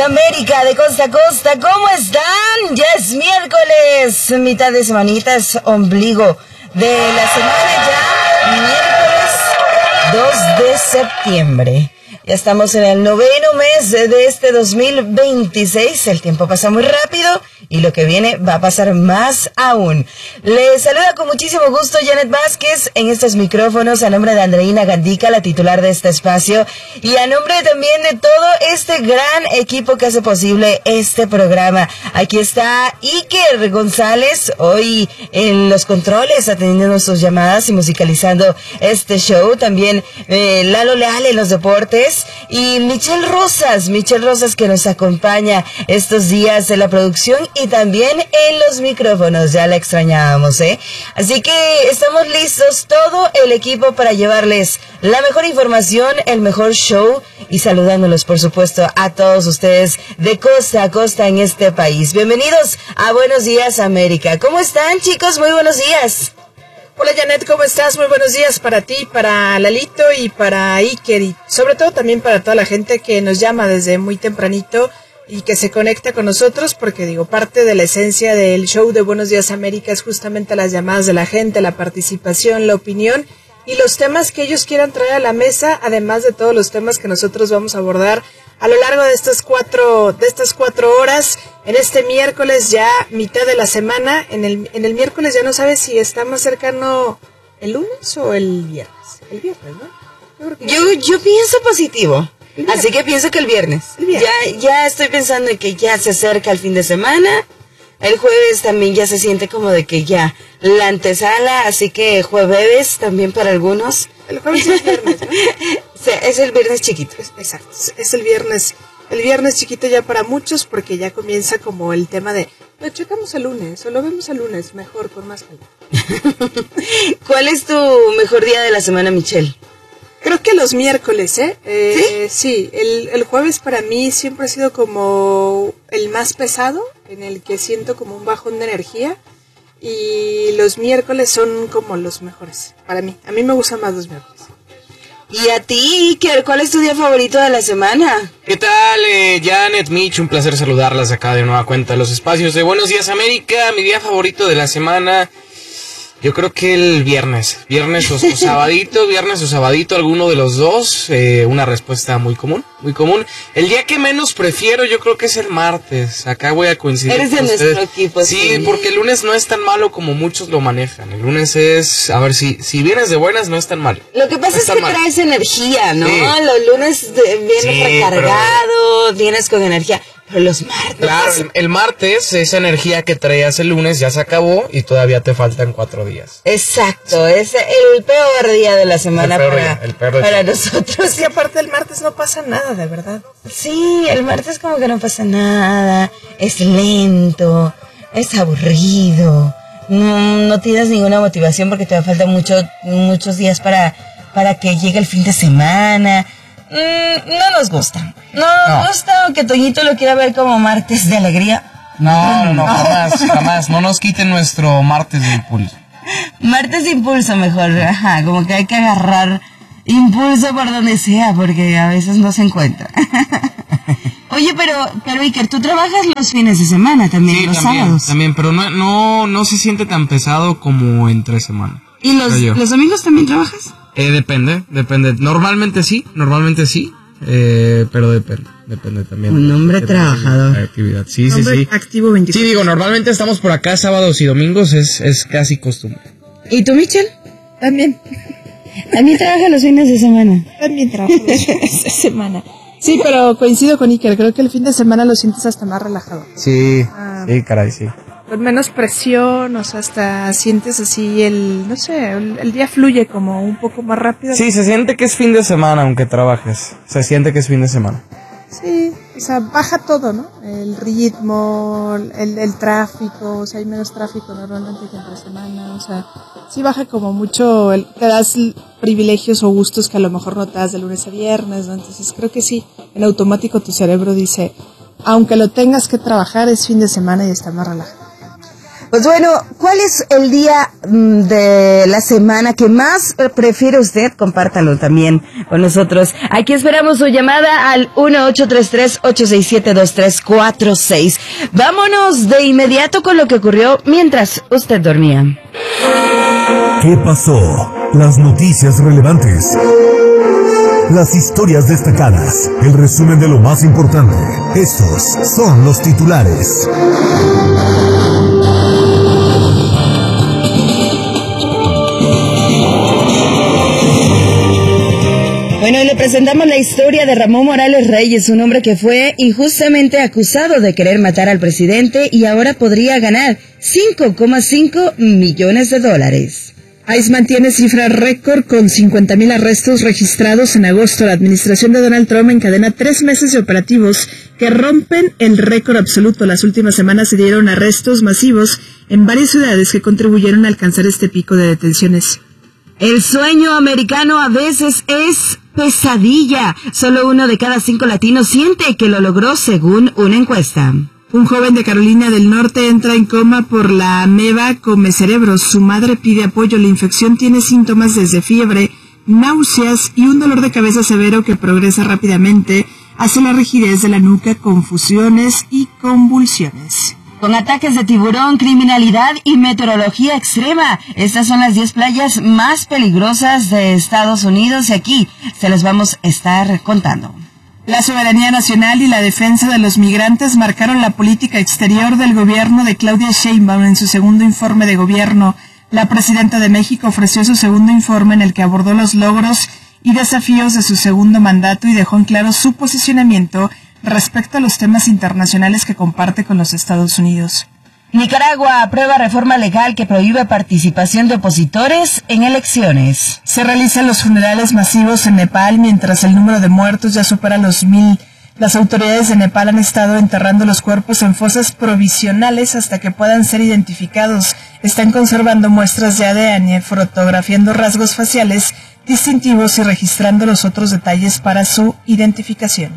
América de costa a costa, ¿cómo están? Ya es miércoles, mitad de semanita, es ombligo de la semana ya, miércoles 2 de septiembre. Ya estamos en el 9º mes de este 2026, el tiempo pasa muy rápido y lo que viene va a pasar más aún. Les saluda con muchísimo gusto Janet Vázquez en estos micrófonos a nombre de Andreina Gandica, la titular de este espacio, y a nombre también de todo este gran equipo que hace posible este programa. Aquí está Iker González, hoy en los controles, atendiendo sus llamadas y musicalizando este show. También Lalo Leal en los deportes. Y Michelle Rosas que nos acompaña estos días en la producción y también en los micrófonos. Ya la extrañábamos, ¿eh? Así que estamos listos, todo el equipo, para llevarles la mejor información, el mejor show y saludándolos, por supuesto, a todos ustedes de costa a costa en este país. Bienvenidos a Buenos Días América. ¿Cómo están, chicos? Muy buenos días. Hola Janet, ¿cómo estás? Muy buenos días para ti, para Lalito y para Iker, y sobre todo también para toda la gente que nos llama desde muy tempranito y que se conecta con nosotros, porque parte de la esencia del show de Buenos Días América es justamente las llamadas de la gente, la participación, la opinión y los temas que ellos quieran traer a la mesa, además de todos los temas que nosotros vamos a abordar a lo largo de estas cuatro horas, en este miércoles ya mitad de la semana. En el miércoles ya no sabes si está más cercano el lunes o el viernes. El viernes, ¿no? Yo pienso positivo, así que pienso que el viernes. Ya estoy pensando en que ya se acerca el fin de semana. El jueves también ya se siente como de que ya la antesala, así que jueves también para algunos. El jueves es viernes, ¿no? Es el viernes chiquito. Exacto, es el viernes chiquito ya para muchos, porque ya comienza como el tema de lo checamos el lunes o lo vemos el lunes, mejor, con más calma. ¿Cuál es tu mejor día de la semana, Michelle? Creo que los miércoles, ¿Sí? Sí, el jueves para mí siempre ha sido como el más pesado, en el que siento como un bajón de energía, y los miércoles son como los mejores para mí. A mí me gustan más los miércoles. ¿Y a ti, Iker, cuál es tu día favorito de la semana? ¿Qué tal, Janet, Mitch? Un placer saludarlas acá de nueva cuenta, los espacios de Buenos Días América. Mi día favorito de la semana, yo creo que el viernes o sabadito, alguno de los dos. Una respuesta muy común. El día que menos prefiero yo creo que es el martes. Acá voy a coincidir. Eres de nuestro equipo. Sí, porque el lunes no es tan malo como muchos lo manejan. El lunes es, a ver, si vienes de buenas no es tan malo. Lo que pasa es que traes energía, ¿no? Sí. Los lunes vienes recargado, vienes con energía. Pero los martes... Claro, el martes, esa energía que traías el lunes ya se acabó y todavía te faltan 4 días. Exacto, es el peor día de la semana para nosotros. Y aparte el martes no pasa nada, de verdad. Sí, el martes como que no pasa nada, es lento, es aburrido, no tienes ninguna motivación porque te faltan muchos días para que llegue el fin de semana. No nos gusta. No nos gusta que Toñito lo quiera ver como martes de alegría. No, jamás. No nos quiten nuestro martes de impulso. Martes de impulso mejor, ajá, como que hay que agarrar impulso por donde sea, porque a veces no se encuentra. Oye, pero Iker, tú trabajas los fines de semana también, sí, los sábados. También, pero no se siente tan pesado como entre semana. ¿Y los domingos también trabajas? Depende. Normalmente sí, pero depende también. Un hombre trabajador. Actividad. Sí. Activo 24. Sí, digo, normalmente estamos por acá sábados y domingos, es casi costumbre. ¿Y tú, Michelle? También trabaja los fines de semana. También trabajo los fines de semana. Sí, pero coincido con Iker, creo que el fin de semana lo sientes hasta más relajado. Sí, caray, sí. Con menos presión, o sea, hasta sientes así el día fluye como un poco más rápido. Sí, se siente que es fin de semana aunque trabajes, se siente que es fin de semana. Sí, o sea, baja todo, ¿no? El ritmo, el tráfico, o sea, hay menos tráfico normalmente que entre semana, o sea, sí baja como mucho, te das privilegios o gustos que a lo mejor no te das de lunes a viernes, ¿no? Entonces creo que sí, en automático tu cerebro dice, aunque lo tengas que trabajar, es fin de semana y está más relajado. Pues bueno, ¿cuál es el día de la semana que más prefiere usted? Compártalo también con nosotros. Aquí esperamos su llamada al 1-833-867-2346. Vámonos de inmediato con lo que ocurrió mientras usted dormía. ¿Qué pasó? Las noticias relevantes. Las historias destacadas. El resumen de lo más importante. Estos son los titulares. Bueno, y le presentamos la historia de Ramón Morales Reyes, un hombre que fue injustamente acusado de querer matar al presidente y ahora podría ganar $5.5 millones. ICE mantiene cifra récord con 50,000 arrestos registrados en agosto. La administración de Donald Trump encadena 3 meses de operativos que rompen el récord absoluto. Las últimas semanas se dieron arrestos masivos en varias ciudades que contribuyeron a alcanzar este pico de detenciones. El sueño americano a veces es pesadilla. Solo 1 de cada 5 latinos siente que lo logró, según una encuesta. Un joven de Carolina del Norte entra en coma por la ameba come cerebros. Su madre pide apoyo. La infección tiene síntomas desde fiebre, náuseas y un dolor de cabeza severo que progresa rápidamente hacia la rigidez de la nuca, confusiones y convulsiones. Con ataques de tiburón, criminalidad y meteorología extrema. Estas son las 10 playas más peligrosas de Estados Unidos y aquí se las vamos a estar contando. La soberanía nacional y la defensa de los migrantes marcaron la política exterior del gobierno de Claudia Sheinbaum en su segundo informe de gobierno. La presidenta de México ofreció su segundo informe en el que abordó los logros y desafíos de su segundo mandato y dejó en claro su posicionamiento respecto a los temas internacionales que comparte con los Estados Unidos. Nicaragua aprueba reforma legal que prohíbe participación de opositores en elecciones. Se realizan los funerales masivos en Nepal mientras el número de muertos ya supera los 1,000. Las autoridades de Nepal han estado enterrando los cuerpos en fosas provisionales hasta que puedan ser identificados. Están conservando muestras de ADN, fotografiando rasgos faciales distintivos y registrando los otros detalles para su identificación.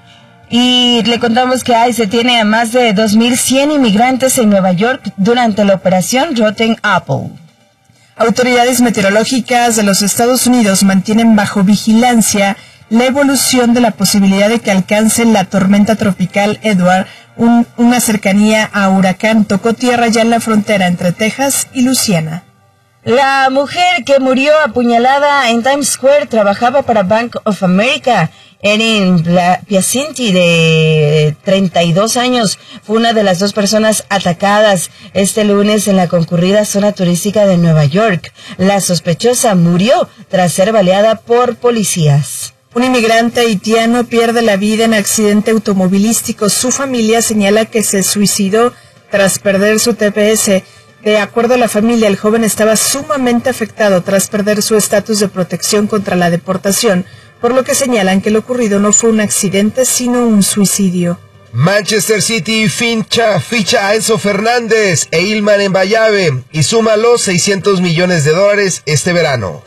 Y le contamos que ICE tiene a más de 2,100 inmigrantes en Nueva York durante la operación Rotten Apple. Autoridades meteorológicas de los Estados Unidos mantienen bajo vigilancia la evolución de la posibilidad de que alcance la tormenta tropical Edward, una cercanía a huracán. Tocó tierra ya en la frontera entre Texas y Luisiana. La mujer que murió apuñalada en Times Square trabajaba para Bank of America. Erin Piacenti, de 32 años, fue una de las 2 personas atacadas este lunes en la concurrida zona turística de Nueva York. La sospechosa murió tras ser baleada por policías. Un inmigrante haitiano pierde la vida en accidente automovilístico. Su familia señala que se suicidó tras perder su TPS. De acuerdo a la familia, el joven estaba sumamente afectado tras perder su estatus de protección contra la deportación, por lo que señalan que lo ocurrido no fue un accidente, sino un suicidio. Manchester City ficha a Enzo Fernández e Ilman Mbappé y suma los $600 millones este verano.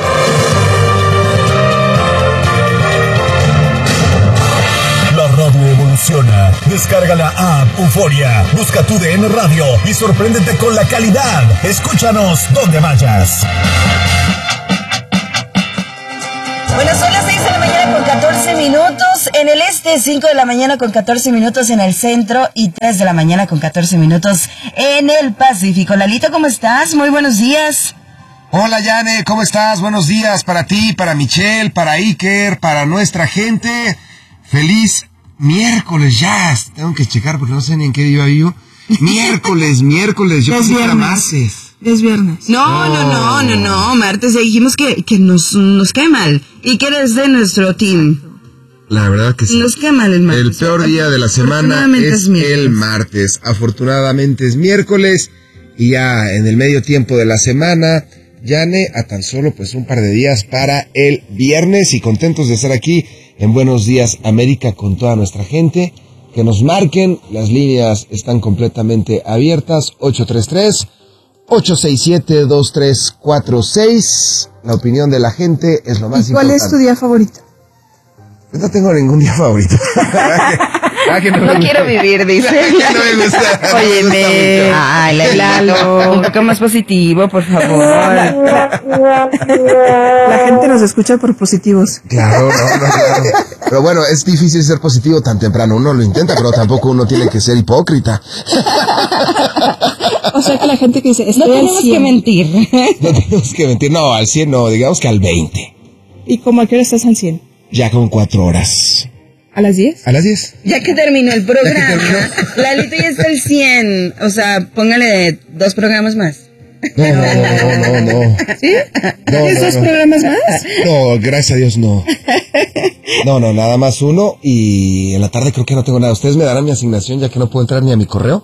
La radio evoluciona. Descarga la app Euforia. Busca tu DN Radio y sorpréndete con la calidad. Escúchanos donde vayas. Bueno, son las 6 de la mañana con 14 minutos en el este, 5 de la mañana con 14 minutos en el centro y 3 de la mañana con 14 minutos en el Pacífico. Lalito, ¿cómo estás? Muy buenos días. Hola, Yane, ¿cómo estás? Buenos días para ti, para Michelle, para Iker, para nuestra gente. Feliz miércoles, ya. Tengo que checar porque no sé ni en qué día vivo. Miércoles, yo pensé que era martes. Es viernes. No, martes ya dijimos que nos cae mal y que eres de nuestro team. La verdad que sí. Nos cae mal el martes. El peor día de la semana es el martes. Afortunadamente es miércoles y ya en el medio tiempo de la semana, Yane, a tan solo pues un par de días para el viernes y contentos de estar aquí en Buenos Días América con toda nuestra gente. Que nos marquen, las líneas están completamente abiertas, 833-867-2346. La opinión de la gente es lo más importante. ¿Cuál es tu día favorito? No tengo ningún día favorito. Que no quiero vivir, dice. Que no me gusta. Óyeme. Ay, Lalo. un poco más positivo, por favor. La gente nos escucha por positivos. Claro. Pero bueno, es difícil ser positivo tan temprano. Uno lo intenta, pero tampoco uno tiene que ser hipócrita. O sea que la gente que dice, No tenemos que mentir. No tenemos que mentir. No, al 100 no, digamos que al 20. ¿Y cómo a qué hora estás al 100? Ya con 4 horas. ¿A las 10? ¿A las 10? Ya que terminó el programa, Lalito ya está al 100. O sea, póngale 2 programas más. No. ¿Sí? ¿Tienes 2 programas más? No, gracias a Dios no. No, nada más 1 y en la tarde creo que no tengo nada. ¿Ustedes me darán mi asignación ya que no puedo entrar ni a mi correo?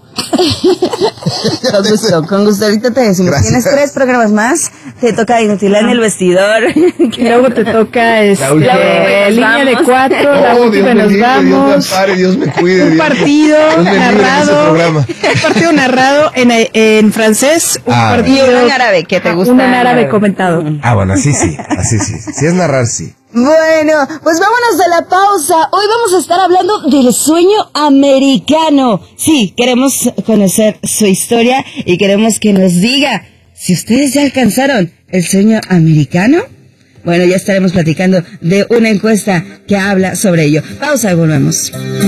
Con gusto, ahorita te decimos. Gracias. Tienes 3 programas más, te toca inutilar en el vestidor. Y luego te toca línea de 4, la última Dios me nos libre, vamos. Dios me ampare, Dios me cuide. Un Dios partido me libre de ese narrado. programa. Un partido narrado en francés. Un Y partido uno en árabe, que te gusta. uno en árabe comentado. Bueno, así sí. Si es narrar, sí. Bueno, pues vámonos a la pausa. Hoy vamos a estar hablando del sueño americano. Sí, queremos conocer su historia y queremos que nos diga si ustedes ya alcanzaron el sueño americano. Bueno, ya estaremos platicando de una encuesta que habla sobre ello. Pausa y volvemos.